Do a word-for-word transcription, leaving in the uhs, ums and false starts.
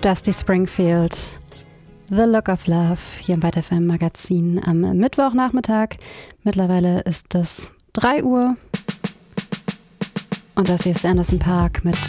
Dusty Springfield, The Look of Love, hier im Byte F M Magazin am Mittwochnachmittag. Mittlerweile ist es drei Uhr und das hier ist Anderson .Paak mit